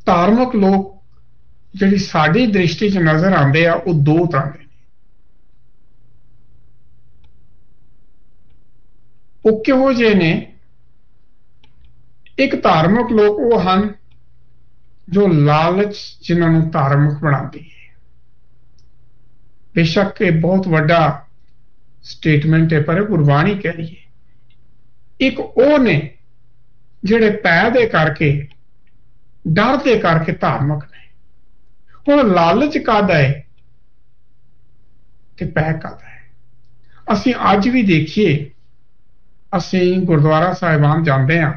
ਧਾਰਮਿਕ ਲੋਕ ਜਿਹੜੀ ਸਾਡੀ ਦ੍ਰਿਸ਼ਟੀ 'ਚ ਨਜ਼ਰ ਆਉਂਦੇ ਆ ਉਹ ਦੋ ਤਰ੍ਹਾਂ ਦੇ ਨੇ। ਉਹ ਕਿਹੋ ਜਿਹੇ ਨੇ? ਇੱਕ ਧਾਰਮਿਕ ਲੋਕ ਉਹ ਹਨ ਜੋ ਲਾਲਚ ਜਿਨ੍ਹਾਂ ਨੂੰ ਧਾਰਮਿਕ ਬਣਾਉਂਦੀ ਹੈ। ਬੇਸ਼ੱਕ ਇਹ ਬਹੁਤ ਵੱਡਾ ਸਟੇਟਮੈਂਟ ਹੈ, ਪਰ ਇਹ ਗੁਰਬਾਣੀ ਕਹਿ ਰਹੀ ਹੈ। ਇੱਕ ਉਹ ਨੇ ਜਿਹੜੇ ਭੈ ਦੇ ਕਰਕੇ, ਡਰ ਦੇ ਕਰਕੇ ਧਾਰਮਿਕ ਨੇ। ਹੁਣ ਲਾਲਚ ਕਾਹਦਾ ਹੈ ਤੇ ਭੈ ਕਾਹਦਾ ਹੈ? ਅਸੀਂ ਅੱਜ ਵੀ ਦੇਖੀਏ, ਅਸੀਂ ਗੁਰਦੁਆਰਾ ਸਾਹਿਬਾਨ ਜਾਂਦੇ ਹਾਂ,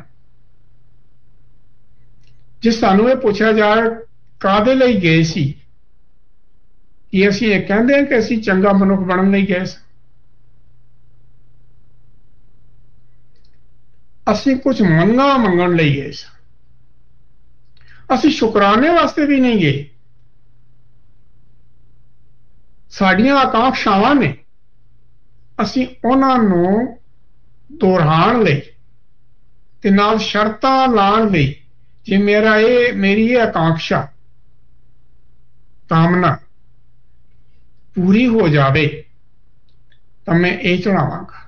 ਜੇ ਸਾਨੂੰ ਇਹ ਪੁੱਛਿਆ ਜਾਏ ਕਾਹਦੇ ਲਈ ਗਏ ਸੀ, ਕਿ ਅਸੀਂ ਇਹ ਕਹਿੰਦੇ ਹਾਂ ਕਿ ਅਸੀਂ ਚੰਗਾ ਮਨੁੱਖ ਬਣਨ ਲਈ ਗਏ ਸੀ? ਅਸੀਂ ਕੁਝ ਮੰਗਣ ਲਈ ਗਏ ਸੀ। ਅਸੀਂ ਸ਼ੁਕਰਾਨੇ ਵਾਸਤੇ ਵੀ ਨਹੀਂ ਗਏ। ਸਾਡੀਆਂ ਆਕਾਂਖਸ਼ਾਵਾਂ ਨੇ, ਅਸੀਂ ਉਹਨਾਂ ਨੂੰ ਦੁਹਰਾਉਣ ਲਈ ਤੇ ਨਾਲ ਸ਼ਰਤਾਂ ਲਾਉਣ ਲਈ, ਜੇ ਮੇਰੀ ਇਹ ਆਕਾਂਖਸ਼ਾ ਕਾਮਨਾ ਪੂਰੀ ਹੋ ਜਾਵੇ ਤਾਂ ਮੈਂ ਇਹ ਚੜਾਵਾਂਗਾ।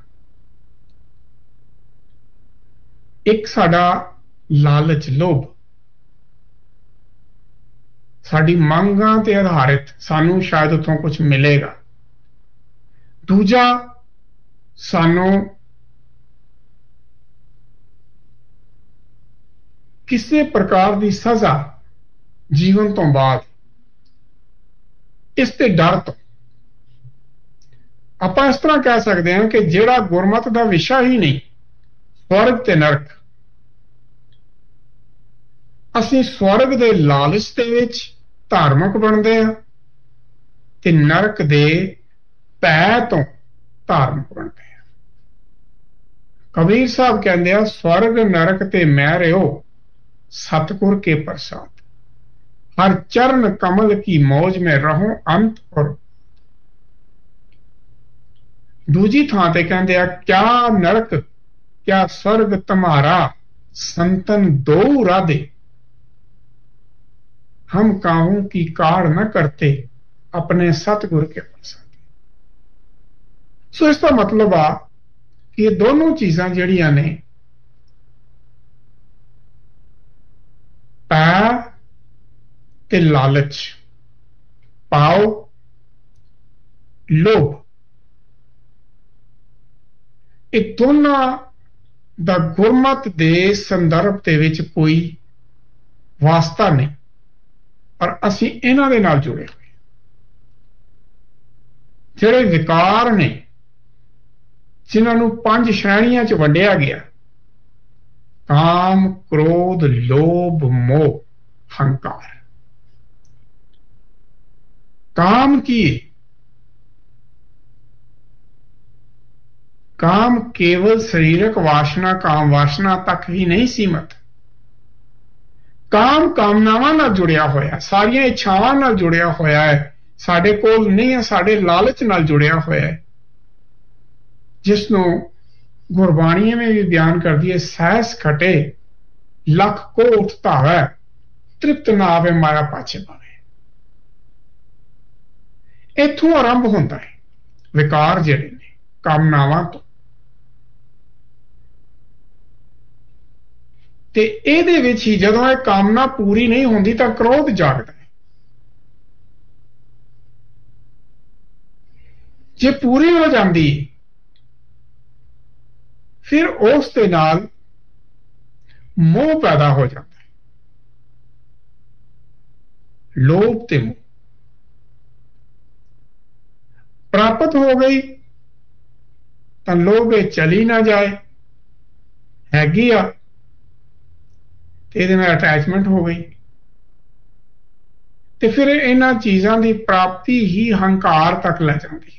ਇੱਕ ਸਾਡਾ ਲਾਲਚ, ਲੋਭ, ਸਾਡੀ ਮੰਗਾਂ ਤੇ ਆਧਾਰਿਤ, ਸਾਨੂੰ ਸ਼ਾਇਦ ਉੱਥੋਂ ਕੁਝ ਮਿਲੇਗਾ। ਦੂਜਾ, ਸਾਨੂੰ ਕਿਸੇ ਪ੍ਰਕਾਰ ਦੀ ਸਜ਼ਾ ਜੀਵਨ ਤੋਂ ਬਾਅਦ, ਇਸ ਤੇ ਡਰ ਤੋਂ। ਆਪਾਂ ਇਸ ਤਰ੍ਹਾਂ ਕਹਿ ਸਕਦੇ ਹਾਂ ਕਿ ਜਿਹੜਾ ਗੁਰਮਤਿ ਦਾ ਵਿਸ਼ਾ ਹੀ ਨਹੀਂ, ਸਵਰਗ ਤੇ ਨਰਕ, ਅਸੀਂ ਸਵਰਗ ਦੇ ਲਾਲਚ ਦੇ ਵਿੱਚ ਧਾਰਮਿਕ ਬਣਦੇ ਹਾਂ ਤੇ ਨਰਕ ਦੇ ਭੈ ਤੋਂ ਧਾਰਮਿਕ ਬਣਦੇ ਹਾਂ। ਕਬੀਰ ਸਾਹਿਬ ਕਹਿੰਦੇ ਆ, ਸਵਰਗ ਨਰਕ ਤੇ ਮੈਂ ਰਿਓ सतगुर के प्रसाद, हर चरण कमल की मौज में रहूं अंत और। दूजी थां ते कहंदे आ, क्या नरक क्या स्वर्ग तुम्हारा संतन दो राधे, हम काहू की कार न करते अपने सतगुर के प्रसाद। सो इसका मतलब आ कि ये दोनों चीज़ां जिहड़ियां ने, पै ते लालच, पाओ लोभ, ਇਹ ਦੋਨਾਂ ਦਾ ਗੁਰਮਤਿ ਦੇ ਸੰਦਰਭ ਦੇ ਵਿੱਚ ਕੋਈ ਵਾਸਤਾ ਨਹੀਂ, ਪਰ ਅਸੀਂ ਇਹਨਾਂ ਦੇ ਨਾਲ ਜੁੜੇ ਹੋਏ। ਜਿਹੜੇ ਵਿਕਾਰ ਨੇ, ਜਿਨ੍ਹਾਂ ਨੂੰ 5 ਸ਼੍ਰੇਣੀਆਂ 'ਚ ਵੰਡਿਆ ਗਿਆ, काम, क्रोध, लोभ, मोह, हंकार। काम की, काम केवल शरीरक वासना, काम वासना तक ही नहीं सीमित। काम कामनावां नाल जुड़िया होया, सारियां इच्छावां नाल जुड़िया होया है, साडे कोल नहीं है, साडे लालच नाल जुड़िया होया है, जिसनों गुरबाणी में भी बयान कर दिए, सहस खटे लख कोट धावे, तृप्त ना आवे माया पाछे पावे। इथों आरंभ होता है विकार जिहड़े ने कामनावां तो। ते इहदे विच ही जदों ये कामना पूरी नहीं होंदी तां क्रोध जागदा है। जे पूरी हो जाती फिर उस दे नाल मोह पैदा हो जाता है, लोभ ते मोह। प्राप्त हो गई तो लोभ चली ना जाए, हैगी आ ते इहदे नाल अटैचमेंट हो गई, ते फिर इन्हां चीज़ां दी प्राप्ति ही हंकार तक ले जाती है।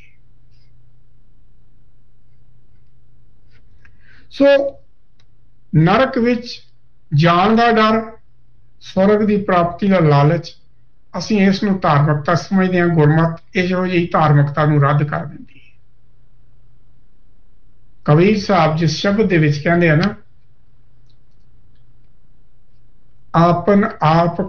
सो नरक विच जाण दा डर, स्वर्ग की प्राप्ति का लालच, असीं इस नूं धार्मिकता समझते हैं। गुरमत इहो जी धार्मिकता नूं रद्द कर दिंदी है। कबीर साहब जिस शब्द दे विच कहंदे आ ना, आपन आप